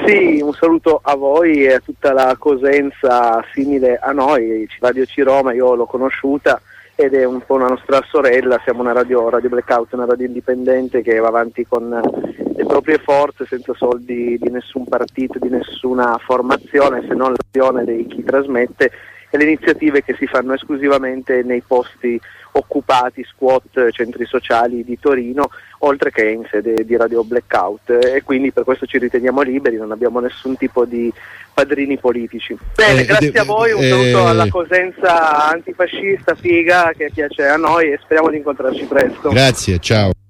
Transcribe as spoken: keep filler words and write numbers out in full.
Sì, un saluto a voi e a tutta la Cosenza simile a noi, Radio C-Roma, io l'ho conosciuta ed è un po' una nostra sorella, siamo una radio, radio Blackout, una radio indipendente che va avanti con le proprie forze, senza soldi di nessun partito, di nessuna formazione, se non l'azione di chi trasmette e le iniziative che si fanno esclusivamente nei posti occupati, squat, centri sociali di Torino, oltre che in sede di Radio Blackout, e quindi per questo ci riteniamo liberi, non abbiamo nessun tipo di padrini politici. Bene, Eh, grazie de- a voi, un eh, saluto alla Cosenza antifascista, figa, che piace a noi e speriamo di incontrarci presto. Grazie, ciao.